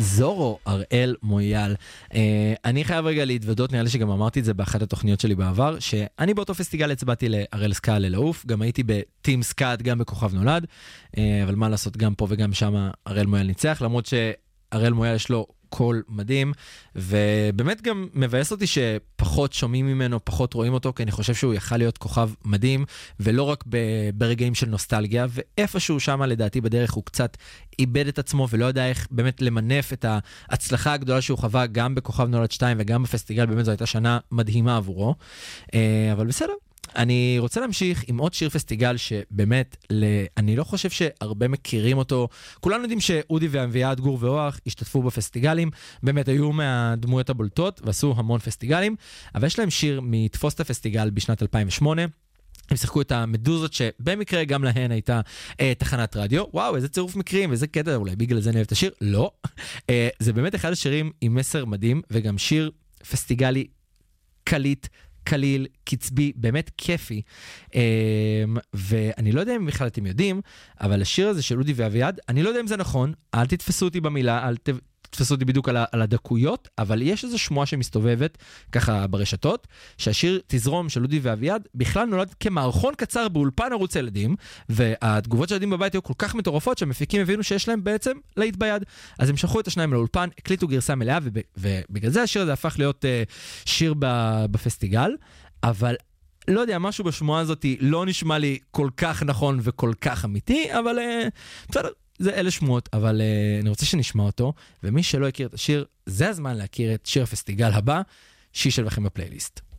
זורו, הראל מויאל. אני חייב רגע להתוודות, נראה לי שגם אמרתי את זה באחת התוכניות שלי בעבר, שאני באותו פסטיגל הצבעתי להראל סקאט ללעוף, גם הייתי בטים סקאט, גם בכוכב נולד, אבל מה לעשות, גם פה וגם שם הראל מויאל ניצח, למרות שהראל מויאל יש לו קול מדהים, ובאמת גם מבאס אותי שפחות שומעים ממנו, פחות רואים אותו, כי אני חושב שהוא יכל להיות כוכב מדהים, ולא רק ברגעים של נוסטלגיה, ואיפשהו שם לדעתי בדרך הוא קצת איבד את עצמו, ולא יודע איך באמת למנף את ההצלחה הגדולה שהוא חווה, גם בכוכב נולד 2 וגם בפסטיגל, באמת זו הייתה שנה מדהימה עבורו, אבל בסדר. אני רוצה להמשיך עם עוד שיר פסטיגל שבאמת, אני לא חושב שהרבה מכירים אותו. כולנו יודעים שאודי ואביעד, גור ואוח השתתפו בפסטיגלים, באמת היו מהדמויות הבולטות ועשו המון פסטיגלים, אבל יש להם שיר מתפוס את הפסטיגל בשנת 2008, הם שיחקו את המדוזות שבמקרה גם להן הייתה תחנת רדיו. וואו, איזה צירוף מקרים, איזה קטע, אולי בגלל זה נאהב את השיר? לא. זה באמת אחד השירים עם מסר מדהים, וגם שיר פסטיגלי קליט, קליל, קצבי, באמת כיפי, ואני לא יודע אם בכלל אתם יודעים, אבל השיר הזה של אודי ואביעד, אני לא יודע אם זה נכון, אל תתפסו אותי במילה, אל תתפסו אותי בדיוק על הדקויות, אבל יש איזו שמועה שמסתובבת ככה ברשתות, שהשיר תזרום של אודי ואביעד בכלל נולד כמערכון קצר באולפן ערוץ הילדים, והתגובות של ילדים בבית היו כל כך מטורפות שהמפיקים הבינו שיש להם בעצם להיט ביד, אז הם שלחו את השניים לאולפן, הקליטו גרסה מלאה, ובגלל זה השיר הזה הפך להיות שיר בפסטיגל, אבל לא יודע, משהו בשמועה הזאת לא נשמע לי כל כך נכון וכל כך אמיתי, אבל בסדר. זה אלה שמועות, אבל אני רוצה שנשמע אותו, ומי שלא הכיר את השיר, זה הזמן להכיר את שיר הפסטיגל הבא, שישל לכם בפלייליסט.